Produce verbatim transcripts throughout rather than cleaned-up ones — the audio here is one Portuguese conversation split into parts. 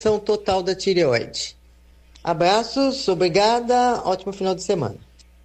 total da tireoide. Abraços, obrigada, ótimo final de semana.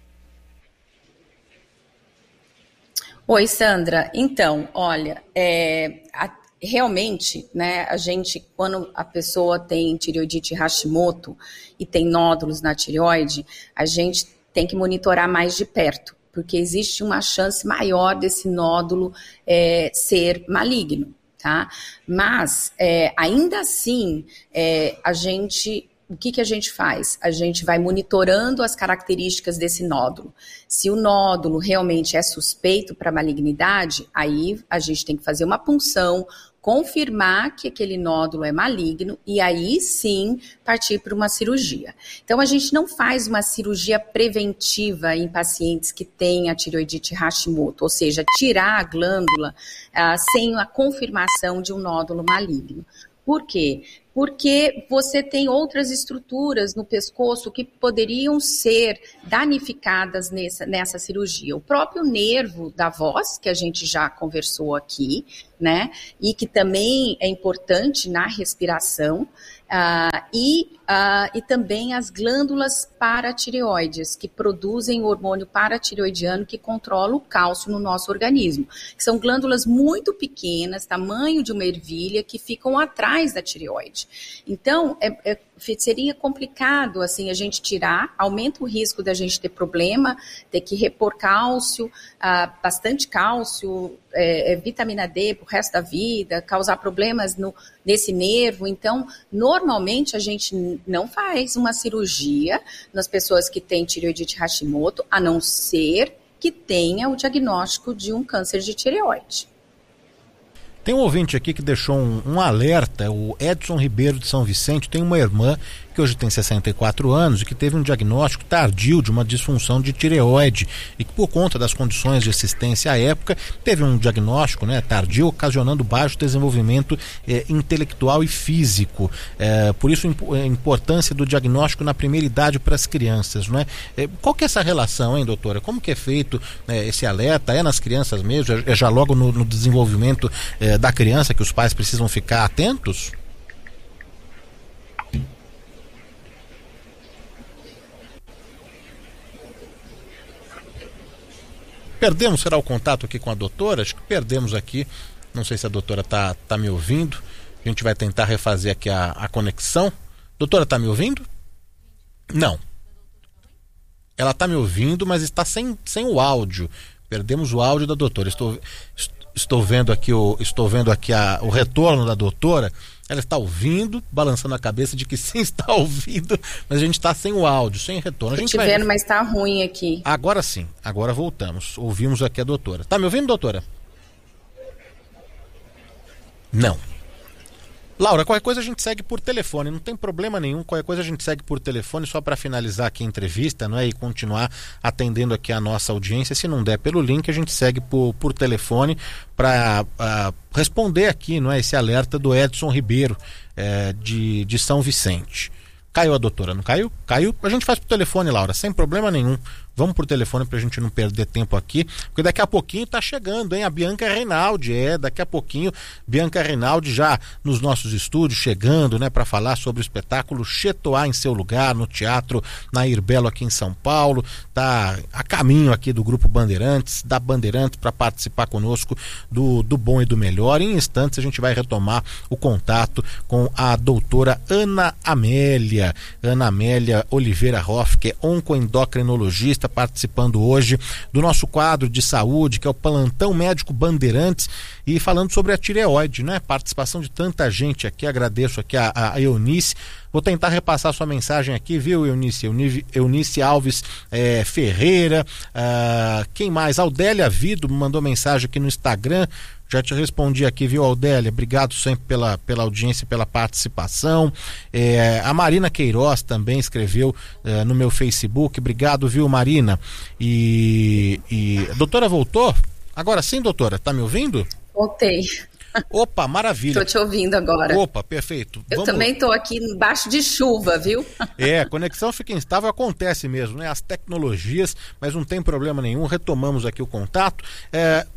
Oi, Sandra. Então, olha, é, a, realmente, né, a gente, quando a pessoa tem tireoidite Hashimoto e tem nódulos na tireoide, a gente tem que monitorar mais de perto, porque existe uma chance maior desse nódulo é, ser maligno, tá? Mas, é, ainda assim, é, a gente... O que, que a gente faz? A gente vai monitorando as características desse nódulo. Se o nódulo realmente é suspeito para malignidade, aí a gente tem que fazer uma punção, confirmar que aquele nódulo é maligno e aí sim partir para uma cirurgia. Então a gente não faz uma cirurgia preventiva em pacientes que têm a tireoidite Hashimoto, ou seja, tirar a glândula ah, sem a confirmação de um nódulo maligno. Por quê? Porque você tem outras estruturas no pescoço que poderiam ser danificadas nessa, nessa cirurgia. O próprio nervo da voz, que a gente já conversou aqui, né, e que também é importante na respiração, uh, e, uh, e também as glândulas paratireoides, que produzem o hormônio paratireoidiano que controla o cálcio no nosso organismo, que são glândulas muito pequenas, tamanho de uma ervilha, que ficam atrás da tireoide. Então, é, é, seria complicado assim, a gente tirar, aumenta o risco da gente ter problema, ter que repor cálcio, ah, bastante cálcio, é, é, vitamina D pro resto da vida, causar problemas no, nesse nervo. Então, normalmente a gente não faz uma cirurgia nas pessoas que têm tireoidite Hashimoto, a não ser que tenha o diagnóstico de um câncer de tireoide. Tem um ouvinte aqui que deixou um, um alerta, o Edson Ribeiro de São Vicente. Tem uma irmã que hoje tem sessenta e quatro anos e que teve um diagnóstico tardio de uma disfunção de tireoide e que, por conta das condições de assistência à época, teve um diagnóstico, né, tardio, ocasionando baixo desenvolvimento eh, intelectual e físico. Eh, por isso a importância do diagnóstico na primeira idade para as crianças, não é? Eh, qual que é essa relação, hein, doutora? Como que é feito eh, esse alerta? É nas crianças mesmo? É, é já logo no, no desenvolvimento eh, da criança que os pais precisam ficar atentos? Perdemos, será o contato aqui com a doutora? Acho que perdemos aqui, não sei se a doutora está tá me ouvindo. A gente vai tentar refazer aqui a, a conexão. Doutora, está me ouvindo? Não. Ela está me ouvindo, mas está sem, sem o áudio. Perdemos o áudio da doutora. Estou, estou vendo aqui, o, estou vendo aqui a, o retorno da doutora. Ela está ouvindo, balançando a cabeça de que sim está ouvindo, mas a gente está sem o áudio, sem retorno. A gente Estou te vendo, vai... mas está ruim aqui. Agora sim, agora voltamos. Ouvimos aqui a doutora. Está me ouvindo, doutora? Não. Laura, qualquer coisa a gente segue por telefone, não tem problema nenhum, qualquer coisa a gente segue por telefone só para finalizar aqui a entrevista, não é? E continuar atendendo aqui a nossa audiência. Se não der pelo link, a gente segue por, por telefone para uh, responder aqui, não é? Esse alerta do Edson Ribeiro, é, de, de São Vicente. Caiu a doutora, não caiu? Caiu? A gente faz por telefone, Laura, sem problema nenhum. Vamos por telefone pra gente não perder tempo aqui, porque daqui a pouquinho tá chegando, hein? A Bianca Reinaldi, é, daqui a pouquinho, Bianca Reinaldi já nos nossos estúdios, chegando, né, para falar sobre o espetáculo Chetoá em Seu Lugar, no Teatro Nair Belo aqui em São Paulo. Tá a caminho aqui do Grupo Bandeirantes, da Bandeirantes, para participar conosco do, do Bom e do Melhor. Em instantes a gente vai retomar o contato com a doutora Ana Amélia, Ana Amélia Oliveira Hoff, que é oncoendocrinologista, participando hoje do nosso quadro de saúde, que é o Plantão Médico Bandeirantes, e falando sobre a tireoide, né? Participação de tanta gente aqui, agradeço aqui a, a Eunice. Vou tentar repassar sua mensagem aqui, viu, Eunice? Eunice, Eunice Alves é, Ferreira, uh, quem mais? Aldélia Vido me mandou mensagem aqui no Instagram. Já te respondi aqui, viu, Aldélia? Obrigado sempre pela, pela audiência, pela participação. É, a Marina Queiroz também escreveu é, no meu Facebook. Obrigado, viu, Marina? E, e... a doutora voltou? Agora sim, doutora, tá me ouvindo? Voltei. Opa, maravilha. Estou te ouvindo agora. Opa, perfeito. Eu Vamos... também estou aqui embaixo de chuva, viu? É, a conexão fica instável, acontece mesmo, né? As tecnologias, mas não tem problema nenhum. Retomamos aqui o contato. É,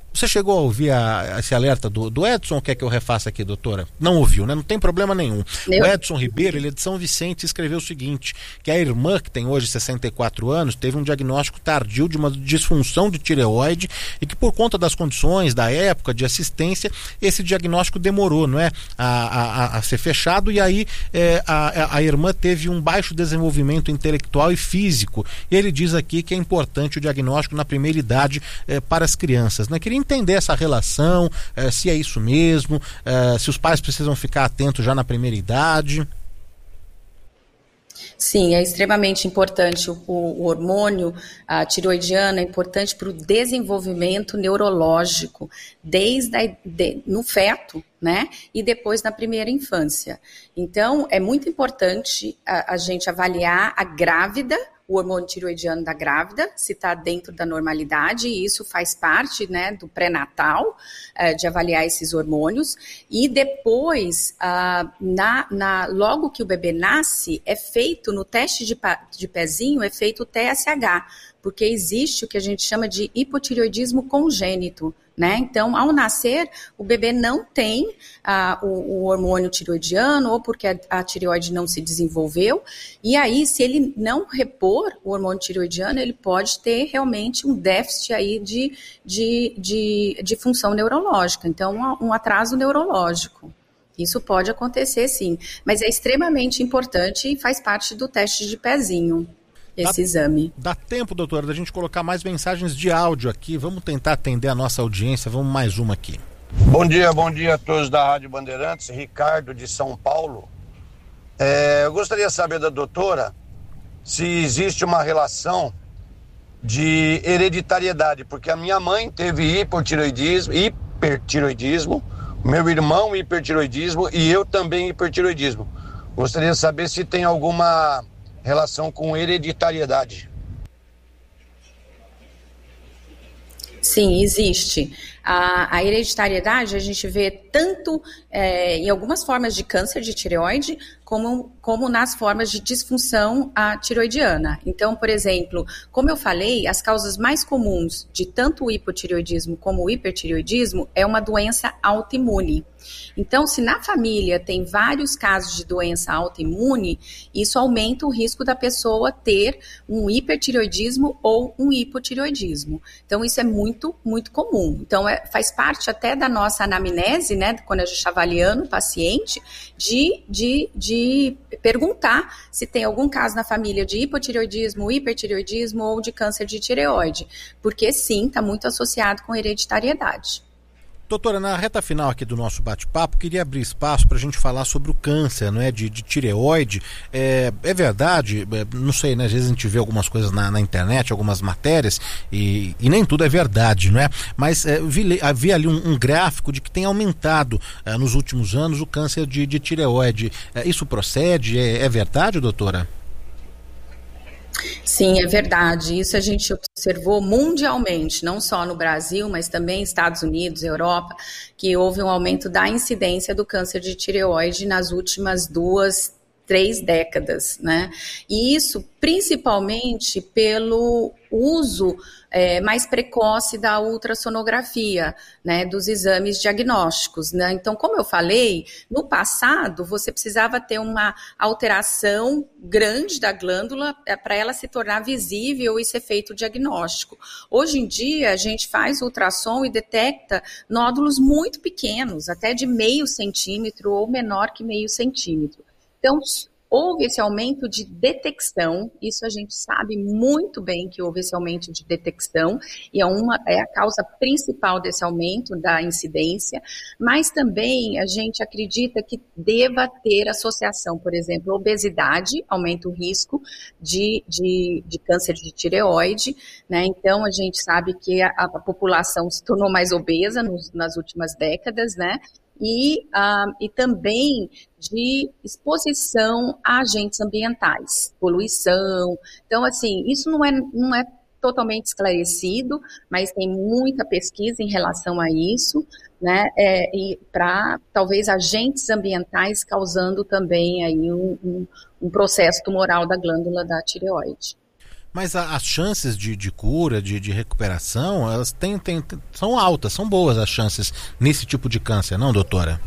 Você chegou a ouvir a, esse alerta do, do Edson, ou quer que eu refaça aqui, doutora? Não ouviu, né? Não tem problema nenhum. Meu... O Edson Ribeiro, ele é de São Vicente, escreveu o seguinte, que a irmã, que tem hoje sessenta e quatro anos, teve um diagnóstico tardio de uma disfunção de tireoide e que por conta das condições, da época, de assistência, esse diagnóstico demorou, não é? A, a, a ser fechado, e aí é, a, a irmã teve um baixo desenvolvimento intelectual e físico. E ele diz aqui que é importante o diagnóstico na primeira idade é, para as crianças, né? Queria entender essa relação, eh, se é isso mesmo, eh, se os pais precisam ficar atentos já na primeira idade. Sim, é extremamente importante. O, o hormônio, a tiroidiana, é importante para o desenvolvimento neurológico, desde a, de, no feto, né? E depois na primeira infância. Então, é muito importante a, a gente avaliar a grávida, o hormônio tiroidiano da grávida, se está dentro da normalidade, e isso faz parte, né, do pré-natal, uh, de avaliar esses hormônios, e depois, uh, na, na, logo que o bebê nasce, é feito no teste de, de pezinho, é feito o T S H, porque existe o que a gente chama de hipotireoidismo congênito, né? Então, ao nascer, o bebê não tem ah, o, o hormônio tiroidiano, ou porque a, a tireoide não se desenvolveu, e aí, se ele não repor o hormônio tiroidiano, ele pode ter realmente um déficit aí de, de, de, de função neurológica, então, um, um atraso neurológico. Isso pode acontecer, sim, mas é extremamente importante e faz parte do teste de pezinho. Esse dá, exame. Dá tempo, doutora, da gente colocar mais mensagens de áudio aqui. Vamos tentar atender a nossa audiência. Vamos mais uma aqui. Bom dia, bom dia a todos da Rádio Bandeirantes. Ricardo de São Paulo. É, eu gostaria de saber da doutora se existe uma relação de hereditariedade, porque a minha mãe teve hipotireoidismo, hipertireoidismo, meu irmão hipertireoidismo e eu também hipertireoidismo. Gostaria de saber se tem alguma relação com hereditariedade. Sim, existe. A, a hereditariedade a gente vê tanto é, em algumas formas de câncer de tireoide, como, como nas formas de disfunção a tiroidiana. Então, por exemplo, como eu falei, as causas mais comuns de tanto o hipotireoidismo como o hipertireoidismo é uma doença autoimune. Então, se na família tem vários casos de doença autoimune, isso aumenta o risco da pessoa ter um hipertireoidismo ou um hipotireoidismo. Então, isso é muito, muito comum. Então, é, faz parte até da nossa anamnese, né, quando a gente está avaliando o paciente, de, de, de perguntar se tem algum caso na família de hipotireoidismo, hipertireoidismo ou de câncer de tireoide, porque sim, está muito associado com hereditariedade. Doutora, na reta final aqui do nosso bate-papo, queria abrir espaço para a gente falar sobre o câncer, não é, de, de tireoide. É, é verdade, é, não sei, né, às vezes a gente vê algumas coisas na, na internet, algumas matérias, e, e nem tudo é verdade, não é? Mas é, vi, havia ali um, um gráfico de que tem aumentado é, nos últimos anos o câncer de, de tireoide. É, isso procede? É, é verdade, doutora? Sim, é verdade. Isso a gente observou mundialmente, não só no Brasil, mas também Estados Unidos, Europa, que houve um aumento da incidência do câncer de tireoide nas últimas duas, três décadas, né? E isso principalmente pelo uso é, mais precoce da ultrassonografia, né, dos exames diagnósticos, né? Então, como eu falei, no passado você precisava ter uma alteração grande da glândula para ela se tornar visível e ser feito o diagnóstico. Hoje em dia a gente faz ultrassom e detecta nódulos muito pequenos, até de meio centímetro ou menor que meio centímetro. Então, houve esse aumento de detecção, isso a gente sabe muito bem que houve esse aumento de detecção, e é, uma, é a causa principal desse aumento da incidência, mas também a gente acredita que deva ter associação, por exemplo, obesidade, aumenta o risco de, de, de câncer de tireoide, né? Então a gente sabe que a, a população se tornou mais obesa nos, nas últimas décadas, né? E, uh, e também de exposição a agentes ambientais, poluição. Então, assim, isso não é, não é totalmente esclarecido, mas tem muita pesquisa em relação a isso, né, é, e para talvez agentes ambientais causando também aí um, um, um processo tumoral da glândula da tireoide. Mas a, as chances de, de cura, de, de recuperação, elas têm, têm, são altas, são boas as chances nesse tipo de câncer, não, doutora?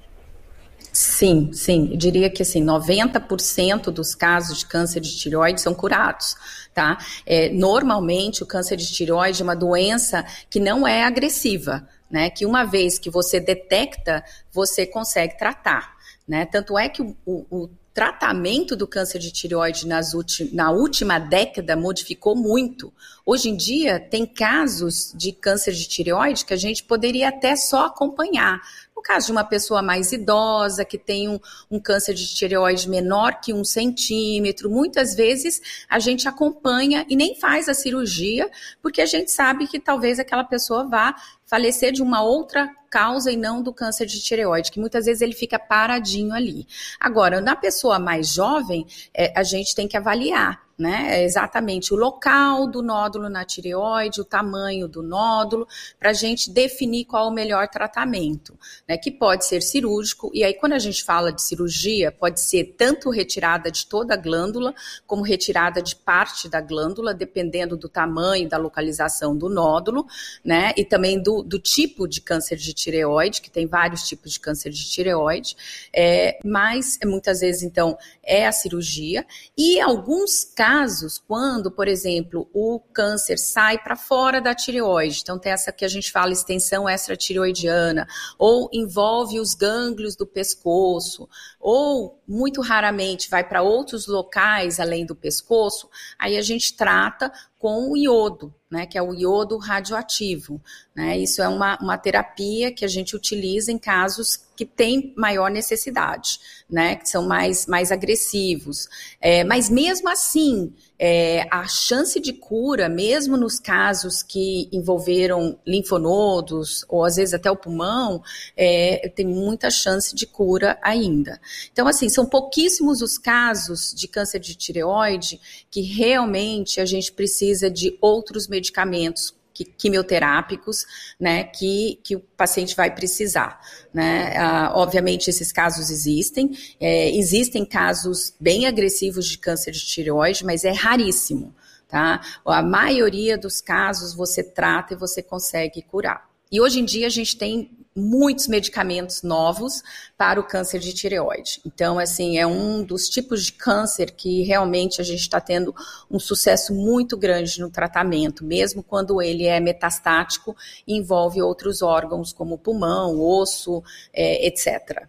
Sim, sim. Eu diria que assim, noventa por cento dos casos de câncer de tireoide são curados, tá? É, normalmente o câncer de tireoide é uma doença que não é agressiva, né? Que uma vez que você detecta, você consegue tratar, né? Tanto é que o, o, o tratamento do câncer de tireoide nas ulti- na última década modificou muito. Hoje em dia, tem casos de câncer de tireoide que a gente poderia até só acompanhar. No caso de uma pessoa mais idosa, que tem um, um câncer de tireoide menor que um centímetro, muitas vezes a gente acompanha e nem faz a cirurgia, porque a gente sabe que talvez aquela pessoa vá falecer de uma outra causa e não do câncer de tireoide, que muitas vezes ele fica paradinho ali. Agora, na pessoa mais jovem, é, a gente tem que avaliar, né, exatamente o local do nódulo na tireoide, o tamanho do nódulo, para a gente definir qual é o melhor tratamento, né, que pode ser cirúrgico, e aí quando a gente fala de cirurgia, pode ser tanto retirada de toda a glândula, como retirada de parte da glândula, dependendo do tamanho e da localização do nódulo, né, e também do, do tipo de câncer de tireoide, que tem vários tipos de câncer de tireoide, é, mas muitas vezes, então, é a cirurgia, e alguns casos, quando, por exemplo, o câncer sai para fora da tireoide, então tem essa que a gente fala extensão extratireoidiana, ou envolve os gânglios do pescoço, ou muito raramente vai para outros locais além do pescoço, aí a gente trata com o iodo, né, que é o iodo radioativo, né, isso é uma, uma terapia que a gente utiliza em casos que tem maior necessidade, né, que são mais, mais agressivos, é, mas mesmo assim, é, a chance de cura, mesmo nos casos que envolveram linfonodos, ou às vezes até o pulmão, é, tem muita chance de cura ainda. Então, assim, são pouquíssimos os casos de câncer de tireoide que realmente a gente precisa de outros medicamentos quimioterápicos, né, que, que o paciente vai precisar, né, ah, obviamente esses casos existem, é, existem casos bem agressivos de câncer de tireoide, mas é raríssimo, tá, a maioria dos casos você trata e você consegue curar, e hoje em dia a gente tem muitos medicamentos novos para o câncer de tireoide. Então, assim, é um dos tipos de câncer que realmente a gente está tendo um sucesso muito grande no tratamento, mesmo quando ele é metastático e envolve outros órgãos como pulmão, osso, é, etcétera.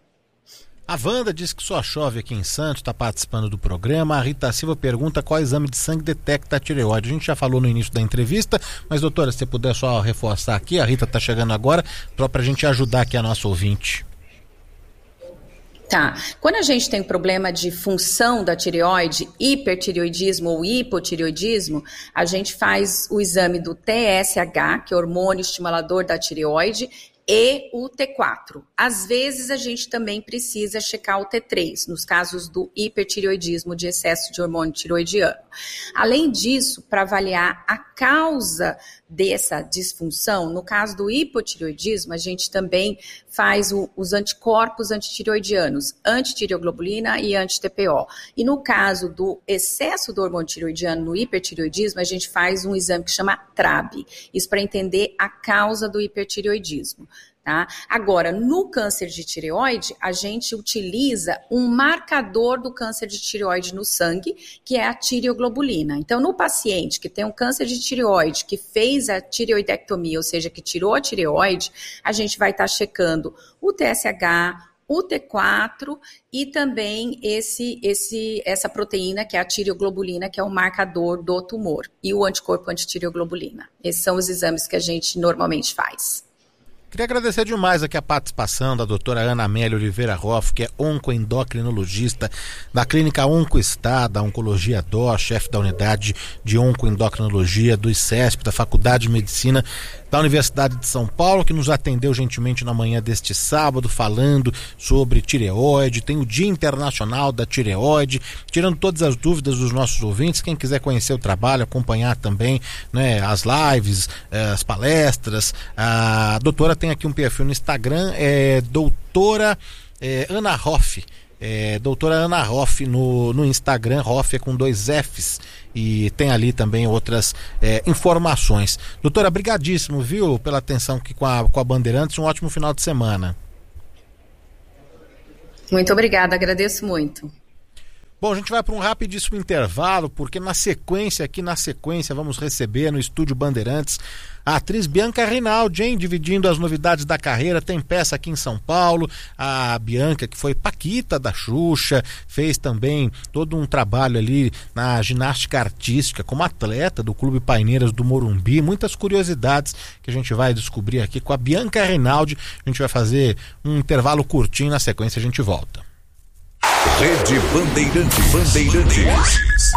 A Wanda diz que só chove aqui em Santos, está participando do programa. A Rita Silva pergunta qual exame de sangue detecta a tireoide. A gente já falou no início da entrevista, mas doutora, se você puder só reforçar aqui, a Rita está chegando agora, para a gente ajudar aqui a nossa ouvinte. Tá, quando a gente tem problema de função da tireoide, hipertireoidismo ou hipotireoidismo, a gente faz o exame do T S H, que é o hormônio estimulador da tireoide, e o T quatro. Às vezes a gente também precisa checar o T três, nos casos do hipertireoidismo de excesso de hormônio tireoidiano. Além disso, para avaliar a causa dessa disfunção, no caso do hipotireoidismo, a gente também faz o, os anticorpos antitireoidianos, antitireoglobulina e anti-T P O. E no caso do excesso do hormônio tireoidiano no hipertireoidismo, a gente faz um exame que chama T R A B, isso para entender a causa do hipertireoidismo. Tá? Agora, no câncer de tireoide, a gente utiliza um marcador do câncer de tireoide no sangue, que é a tireoglobulina. Então, no paciente que tem um câncer de tireoide, que fez a tireoidectomia, ou seja, que tirou a tireoide, a gente vai estar checando o T S H, o T quatro e também esse, esse, essa proteína, que é a tireoglobulina, que é o marcador do tumor, e o anticorpo antitireoglobulina. Esses são os exames que a gente normalmente faz. Queria agradecer demais aqui a participação da doutora Ana Amélia Oliveira Hoff, que é oncoendocrinologista da Clínica OncoStar, da Oncologia D O, chefe da unidade de oncoendocrinologia do I C E S P, da Faculdade de Medicina da Universidade de São Paulo, que nos atendeu gentilmente na manhã deste sábado, falando sobre tireoide. Tem o Dia Internacional da Tireoide, tirando todas as dúvidas dos nossos ouvintes. Quem quiser conhecer o trabalho, acompanhar também, né, as lives, as palestras, a doutora tem aqui um perfil no Instagram, é doutora é, Ana Hoff, É, doutora Ana Hoff no, no Instagram, Hoff é com dois Fs, e tem ali também outras é, informações. Doutora, brigadíssimo, viu, pela atenção aqui com a, com a Bandeirantes, um ótimo final de semana. Muito obrigada, agradeço muito. Bom, a gente vai para um rapidíssimo intervalo, porque na sequência, aqui na sequência, vamos receber no Estúdio Bandeirantes a atriz Bianca Rinaldi, hein, dividindo as novidades da carreira. Tem peça aqui em São Paulo, a Bianca, que foi Paquita da Xuxa, fez também todo um trabalho ali na ginástica artística como atleta do Clube Paineiras do Morumbi. Muitas curiosidades que a gente vai descobrir aqui com a Bianca Rinaldi. A gente vai fazer um intervalo curtinho, na sequência a gente volta. Rede Bandeirantes. Bandeirantes.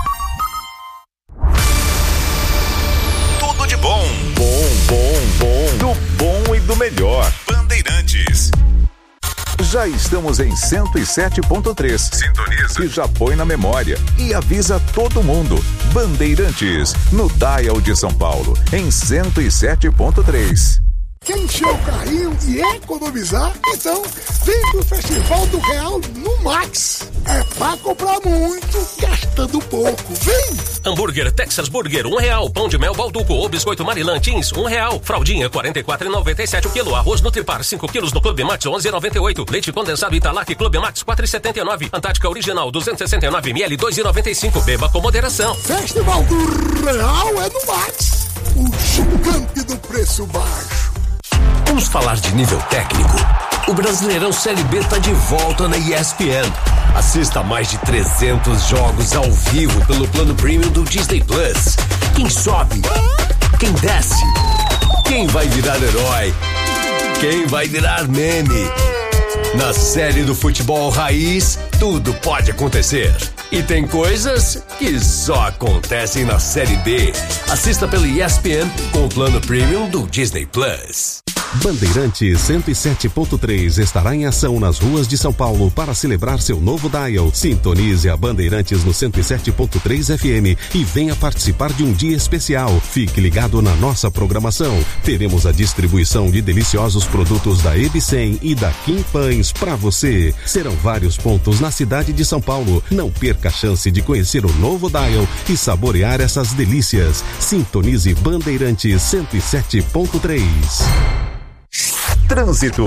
Tudo de bom. Bom, bom, bom. Do bom e do melhor. Bandeirantes. Já estamos em cento e sete ponto três. Sintoniza. E já põe na memória. E avisa todo mundo. Bandeirantes. No Dial de São Paulo. Em cento e sete ponto três. Quer encher o carrinho e economizar? Então, vem pro Festival do Real no Max. É pra comprar muito, gastando pouco. Vem! Hambúrguer Texas Burger, um real. Pão de mel Balduco ou biscoito Maryland Jeans, um real. Fraldinha, quarenta e quatro reais e noventa e sete centavos o quilo. Arroz Nutripar, cinco quilos no Clube Max, onze reais e noventa e oito centavos. Leite condensado Italac Clube Max, quatro reais e setenta e nove centavos. Antártica Original, duzentos e sessenta e nove mililitros, dois reais e noventa e cinco centavos. Beba com moderação. Festival do Real é no Max. O gigante do preço baixo. Vamos falar de nível técnico. O Brasileirão Série B tá de volta na E S P N. Assista a mais de trezentos jogos ao vivo pelo plano premium do Disney Plus. Quem sobe? Quem desce? Quem vai virar herói? Quem vai virar meme? Na série do futebol raiz, tudo pode acontecer. E tem coisas que só acontecem na Série B. Assista pelo E S P N com o plano premium do Disney Plus. Bandeirantes cento e sete ponto três estará em ação nas ruas de São Paulo para celebrar seu novo dial. Sintonize a Bandeirantes no cento e sete ponto três F M e venha participar de um dia especial. Fique ligado na nossa programação. Teremos a distribuição de deliciosos produtos da Ebicem e da Kim Pães para você. Serão vários pontos na cidade de São Paulo. Não perca a chance de conhecer o novo dial e saborear essas delícias. Sintonize Bandeirantes cento e sete ponto três. Trânsito.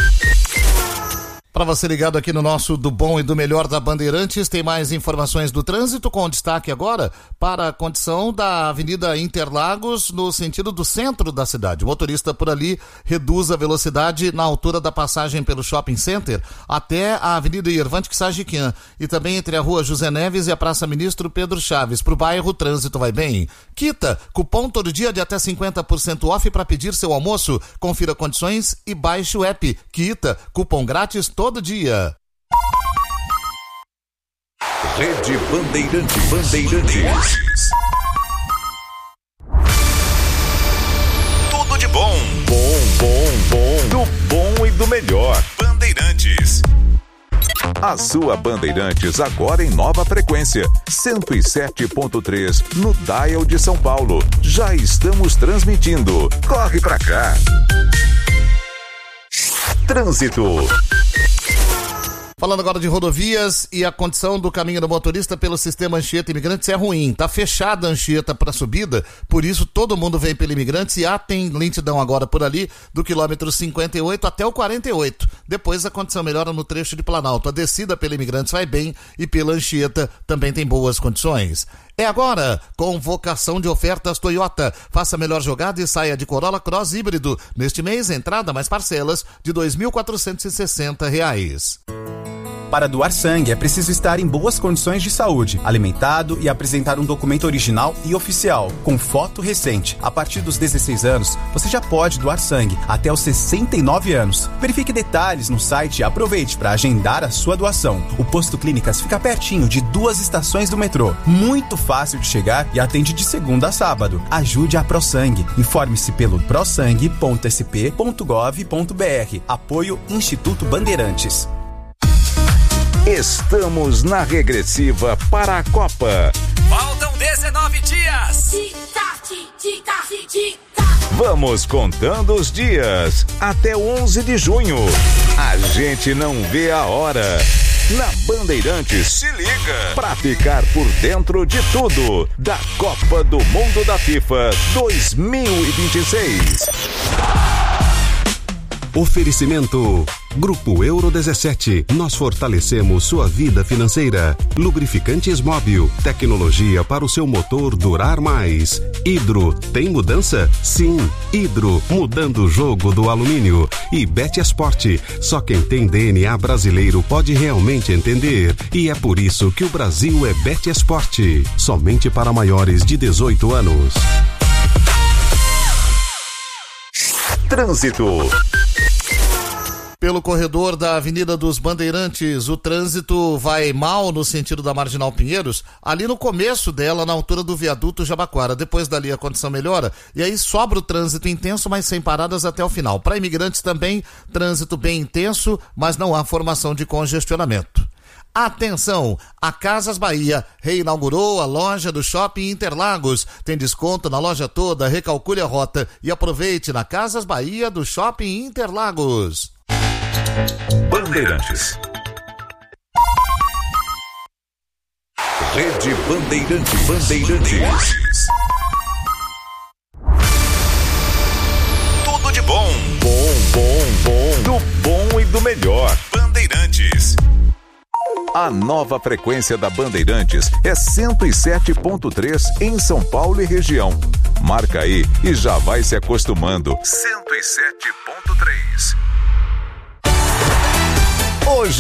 Para você ligado aqui no nosso Do Bom e do Melhor da Bandeirantes, tem mais informações do trânsito, com destaque agora para a condição da Avenida Interlagos no sentido do centro da cidade. O motorista por ali reduz a velocidade na altura da passagem pelo Shopping Center até a Avenida Irvante Quixajiquian e também entre a Rua José Neves e a Praça Ministro Pedro Chaves. Para o bairro, o trânsito vai bem. Quita, cupom todo dia de até cinquenta por cento off para pedir seu almoço. Confira condições e baixe o app. Quita, cupom grátis todo todo dia. Rede Bandeirantes. Bandeirantes. Tudo de bom. Bom, bom, bom. Do bom e do melhor. Bandeirantes. A sua Bandeirantes agora em nova frequência, cento e sete ponto três no Dial de São Paulo. Já estamos transmitindo. Corre pra cá. Trânsito. Falando agora de rodovias e a condição do caminho do motorista pelo sistema Anchieta Imigrantes é ruim. Tá fechada a Anchieta para subida, por isso todo mundo vem pelo Imigrantes e há tem lentidão agora por ali do quilômetro cinquenta e oito até o quarenta e oito. Depois a condição melhora no trecho de Planalto. A descida pelo Imigrantes vai bem e pela Anchieta também tem boas condições. É agora, convocação de ofertas Toyota. Faça a melhor jogada e saia de Corolla Cross híbrido. Neste mês, entrada mais parcelas de dois mil quatrocentos e sessenta reais. Para doar sangue é preciso estar em boas condições de saúde, alimentado e apresentar um documento original e oficial, com foto recente. A partir dos dezesseis anos, você já pode doar sangue até os sessenta e nove anos. Verifique detalhes no site e aproveite para agendar a sua doação. O Posto Clínicas fica pertinho de duas estações do metrô. Muito fácil de chegar e atende de segunda a sábado. Ajude a ProSangue. Informe-se pelo prosangue ponto s p ponto gov ponto b r. Apoio Instituto Bandeirantes. Estamos na regressiva para a Copa. Faltam dezenove dias. Vamos contando os dias até onze de junho. A gente não vê a hora. Na Bandeirantes, se liga pra ficar por dentro de tudo da Copa do Mundo da FIFA dois mil e vinte e seis. Oferecimento Grupo Euro dezessete. Nós fortalecemos sua vida financeira. Lubrificantes Móbil. Tecnologia para o seu motor durar mais. Hidro. Tem mudança? Sim. Hidro. Mudando o jogo do alumínio. E Betesport. Só quem tem D N A brasileiro pode realmente entender. E é por isso que o Brasil é Betesport. Somente para maiores de dezoito anos. Trânsito. Pelo corredor da Avenida dos Bandeirantes, o trânsito vai mal no sentido da Marginal Pinheiros, ali no começo dela, na altura do viaduto Jabaquara. Depois dali a condição melhora e aí sobra o trânsito intenso, mas sem paradas até o final. Para imigrantes também, trânsito bem intenso, mas não há formação de congestionamento. Atenção, a Casas Bahia reinaugurou a loja do Shopping Interlagos. Tem desconto na loja toda, recalcule a rota e aproveite na Casas Bahia do Shopping Interlagos. Bandeirantes. Rede Bandeirantes. Bandeirantes. Tudo de bom. Bom, bom, bom. Do bom e do melhor. Bandeirantes. A nova frequência da Bandeirantes é cento e sete ponto três em São Paulo e região. Marca aí e já vai se acostumando. cento e sete ponto três. Hoje